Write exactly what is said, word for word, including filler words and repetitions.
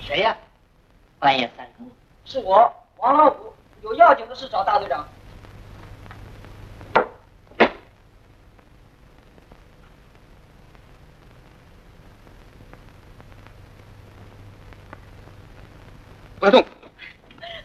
谁呀？半夜三更。 是我，王老五，有要紧的事找大队长。 快动！